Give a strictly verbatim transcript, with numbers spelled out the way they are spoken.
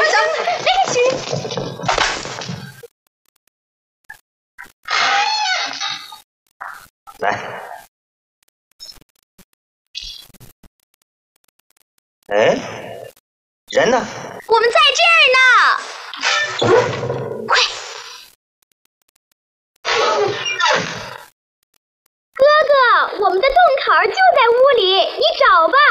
小子，那个来，哎，人呢？ 我们在这儿呢，快！哥哥，我们的洞口就在屋里，你找吧。